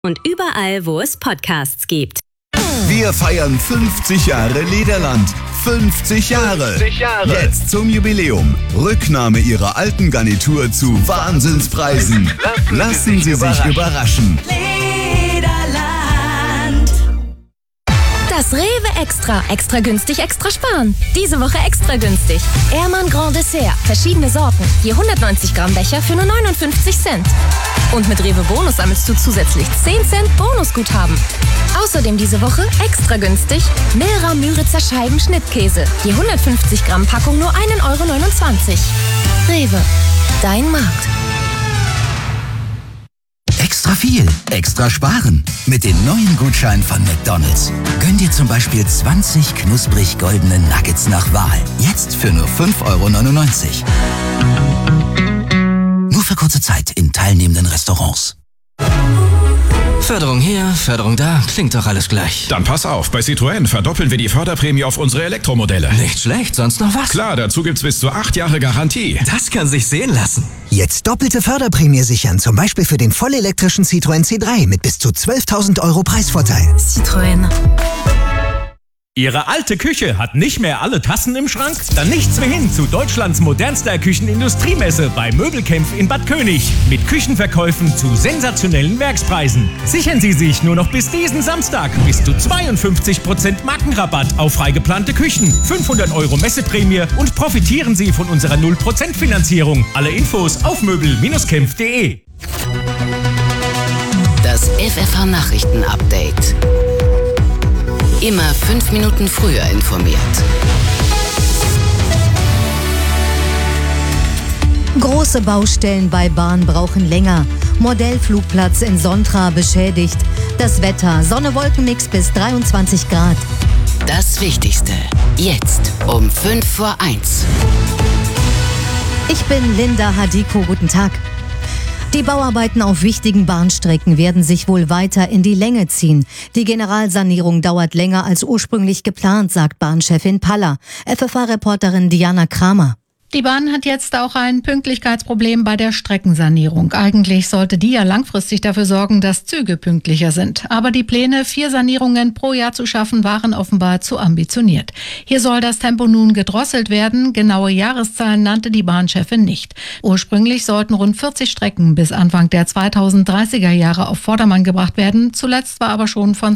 und überall, wo es Podcasts gibt. Wir feiern 50 Jahre Lederland. 50 Jahre. Jetzt zum Jubiläum. Rücknahme Ihrer alten Garnitur zu Wahnsinnspreisen. Lassen Sie sich überraschen. Lederland. Das Rewe Extra. Extra günstig, extra sparen. Diese Woche extra günstig. Ehrmann Grand Dessert. Verschiedene Sorten. Je 190 Gramm Becher für nur 59 Cent. Und mit Rewe Bonus sammelst du zusätzlich 10 Cent Bonusguthaben. Außerdem diese Woche extra günstig Milra Müritzer Scheiben Schnittkäse. Je 150 Gramm Packung nur 1,29 €. Rewe. Dein Markt. Extra viel, extra sparen. Mit den neuen Gutscheinen von McDonald's. Gönn dir zum Beispiel 20 knusprig goldene Nuggets nach Wahl. Jetzt für nur 5,99 €. Nur für kurze Zeit in teilnehmenden Restaurants. Förderung hier, Förderung da, klingt doch alles gleich. Dann pass auf, bei Citroën verdoppeln wir die Förderprämie auf unsere Elektromodelle. Nicht schlecht, sonst noch was? Klar, dazu gibt's bis zu 8 Jahre Garantie. Das kann sich sehen lassen. Jetzt doppelte Förderprämie sichern, zum Beispiel für den vollelektrischen Citroën C3 mit bis zu 12.000 € Preisvorteil. Citroën. Ihre alte Küche hat nicht mehr alle Tassen im Schrank? Dann nichts mehr hin zu Deutschlands modernster Küchenindustriemesse bei Möbelkämpf in Bad König. Mit Küchenverkäufen zu sensationellen Werkspreisen. Sichern Sie sich nur noch bis diesen Samstag bis zu 52% Markenrabatt auf freigeplante Küchen, 500 € Messeprämie und profitieren Sie von unserer 0% Finanzierung. Alle Infos auf möbel-kämpf.de. Das FFH Nachrichten Update. Immer 5 Minuten früher informiert. Große Baustellen bei Bahn brauchen länger. Modellflugplatz in Sontra beschädigt. Das Wetter, Sonne-Wolken-Mix bis 23 Grad. Das Wichtigste. Jetzt um 1:05. Ich bin Linda Hadiko, guten Tag. Die Bauarbeiten auf wichtigen Bahnstrecken werden sich wohl weiter in die Länge ziehen. Die Generalsanierung dauert länger als ursprünglich geplant, sagt Bahnchefin Paller. FFH-Reporterin Diana Kramer. Die Bahn hat jetzt auch ein Pünktlichkeitsproblem bei der Streckensanierung. Eigentlich sollte die ja langfristig dafür sorgen, dass Züge pünktlicher sind. Aber die Pläne, 4 Sanierungen pro Jahr zu schaffen, waren offenbar zu ambitioniert. Hier soll das Tempo nun gedrosselt werden. Genaue Jahreszahlen nannte die Bahnchefin nicht. Ursprünglich sollten rund 40 Strecken bis Anfang der 2030er Jahre auf Vordermann gebracht werden. Zuletzt war aber schon von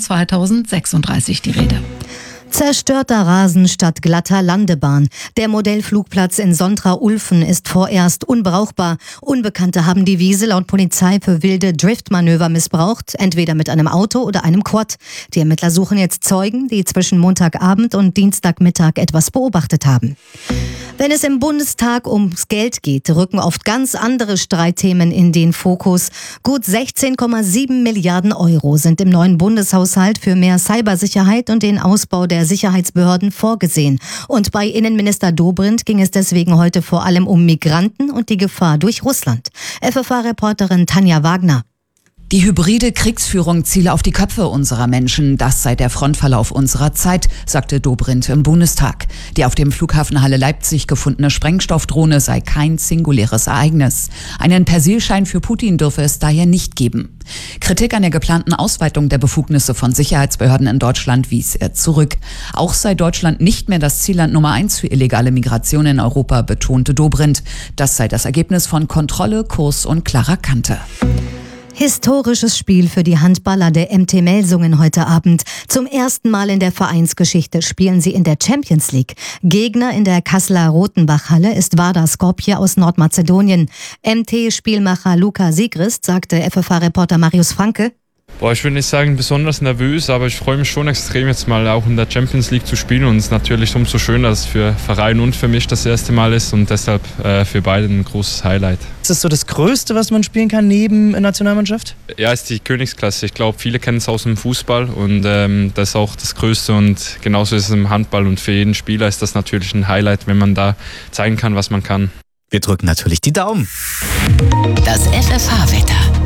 2036 die Rede. Zerstörter Rasen statt glatter Landebahn. Der Modellflugplatz in Sontra-Ulfen ist vorerst unbrauchbar. Unbekannte haben die Wiese laut Polizei für wilde Driftmanöver missbraucht, entweder mit einem Auto oder einem Quad. Die Ermittler suchen jetzt Zeugen, die zwischen Montagabend und Dienstagmittag etwas beobachtet haben. Wenn es im Bundestag ums Geld geht, rücken oft ganz andere Streitthemen in den Fokus. Gut 16,7 Milliarden € sind im neuen Bundeshaushalt für mehr Cybersicherheit und den Ausbau der Sicherheitsbehörden vorgesehen. Und bei Innenminister Dobrindt ging es deswegen heute vor allem um Migranten und die Gefahr durch Russland. FFH-Reporterin Tanja Wagner. Die hybride Kriegsführung ziele auf die Köpfe unserer Menschen. Das sei der Frontverlauf unserer Zeit, sagte Dobrindt im Bundestag. Die auf dem Flughafen Halle Leipzig gefundene Sprengstoffdrohne sei kein singuläres Ereignis. Einen Persilschein für Putin dürfe es daher nicht geben. Kritik an der geplanten Ausweitung der Befugnisse von Sicherheitsbehörden in Deutschland wies er zurück. Auch sei Deutschland nicht mehr das Zielland Nummer 1 für illegale Migration in Europa, betonte Dobrindt. Das sei das Ergebnis von Kontrolle, Kurs und klarer Kante. Historisches Spiel für die Handballer der MT Melsungen heute Abend. Zum ersten Mal in der Vereinsgeschichte spielen sie in der Champions League. Gegner in der Kasseler Rotenbach-Halle ist Vardar Skopje aus Nordmazedonien. MT-Spielmacher Luka Sigrist sagte FFH-Reporter Marius Franke: Ich würde nicht sagen besonders nervös, aber ich freue mich schon extrem, jetzt mal auch in der Champions League zu spielen, und es ist natürlich umso schöner, dass es für Verein und für mich das erste Mal ist und deshalb für beide ein großes Highlight. Ist das so das Größte, was man spielen kann neben Nationalmannschaft? Ja, ist die Königsklasse. Ich glaube, viele kennen es aus dem Fußball und das ist auch das Größte, und genauso ist es im Handball, und für jeden Spieler ist das natürlich ein Highlight, wenn man da zeigen kann, was man kann. Wir drücken natürlich die Daumen. Das FFH-Wetter.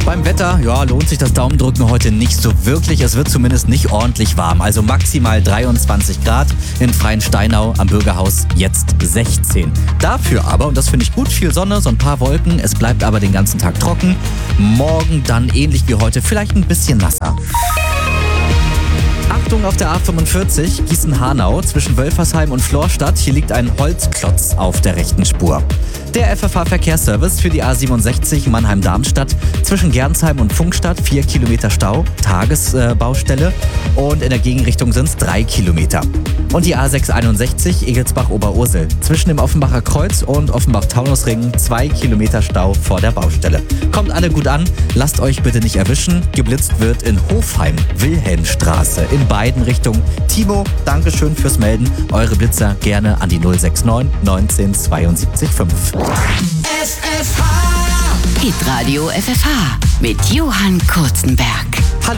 Beim Wetter, ja, lohnt sich das Daumendrücken heute nicht so wirklich. Es wird zumindest nicht ordentlich warm. Also maximal 23 Grad in Freiensteinau am Bürgerhaus, jetzt 16. Dafür aber, und das finde ich gut, viel Sonne, so ein paar Wolken. Es bleibt aber den ganzen Tag trocken. Morgen dann ähnlich wie heute, vielleicht ein bisschen nasser. Achtung auf der A45 Gießen-Hanau zwischen Wölfersheim und Florstadt. Hier liegt ein Holzklotz auf der rechten Spur. Der FFH-Verkehrsservice für die A67 Mannheim-Darmstadt zwischen Gernsheim und Funkstadt 4 Kilometer Stau, Tagesbaustelle und in der Gegenrichtung sind es 3 Kilometer. Und die A661 Egelsbach-Oberursel zwischen dem Offenbacher Kreuz und Offenbach-Taunusring 2 Kilometer Stau vor der Baustelle. Kommt alle gut an, lasst euch bitte nicht erwischen. Geblitzt wird in Hofheim, Wilhelmstraße in beiden Richtungen. Timo, Dankeschön fürs Melden. Eure Blitzer gerne an die 069 19 72 5. FFH! Hitradio FFH mit Johann Kurzenberg.